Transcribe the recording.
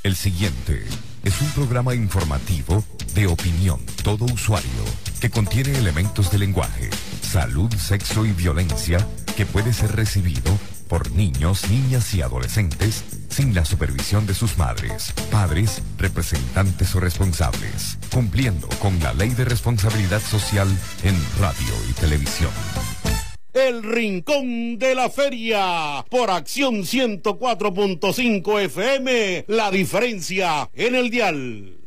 El siguiente es un programa informativo de opinión, todo usuario, que contiene elementos de lenguaje, salud, sexo y violencia que puede ser recibido por niños, niñas y adolescentes sin la supervisión de sus madres, padres, representantes o responsables, cumpliendo con la Ley de Responsabilidad Social en radio y televisión. El Rincón de la Feria, por Acción 104.5 FM, la diferencia en el dial.